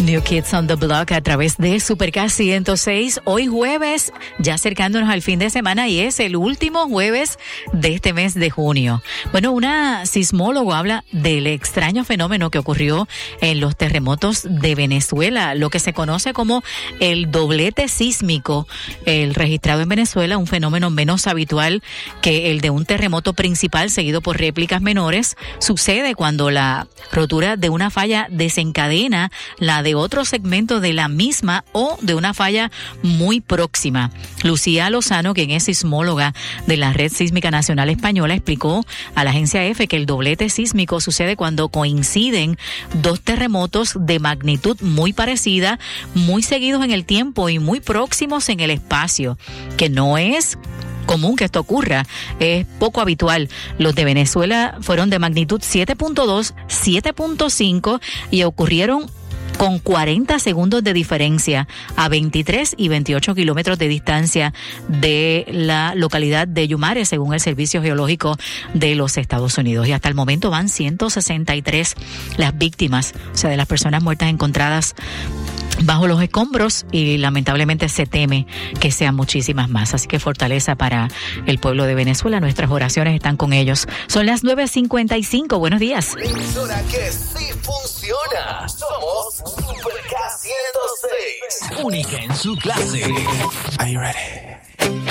New Kids on the Block a través de Supercast 106. Hoy jueves, ya acercándonos al fin de semana, y es el último jueves de este mes de junio. Bueno, una sismóloga habla del extraño fenómeno que ocurrió en los terremotos de Venezuela, lo que se conoce como el doblete sísmico, el registrado en Venezuela, un fenómeno menos habitual que el de un terremoto principal seguido por réplicas menores. Sucede cuando la rotura de una falla desencadena la de otro segmento de la misma o de una falla muy próxima. Lucía Lozano, quien es sismóloga de la Red Sísmica Nacional Española, explicó a la agencia EFE que el doblete sísmico sucede cuando coinciden dos terremotos de magnitud muy parecida, muy seguidos en el tiempo y muy próximos en el espacio, que no es común que esto ocurra, es poco habitual. Los de Venezuela fueron de magnitud 7.2, 7.5 y ocurrieron con 40 segundos de diferencia a 23 y 28 kilómetros de distancia de la localidad de Yumare, según el Servicio Geológico de los Estados Unidos. Y hasta el momento van 163 las víctimas, o sea, de las personas muertas encontradas bajo los escombros, y lamentablemente se teme que sean muchísimas más. Así que fortaleza para el pueblo de Venezuela. Nuestras oraciones están con ellos. Son las 9:55. Buenos días. La emisora que sí funciona. Somos Supercast 106. Única en su clase. Are you ready?